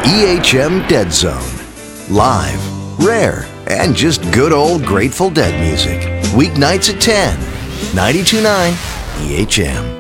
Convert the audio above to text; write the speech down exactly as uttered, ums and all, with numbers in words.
E H M Dead Zone. Live, rare, and just good old Grateful Dead music. Weeknights at ten. ninety-two point nine E H M.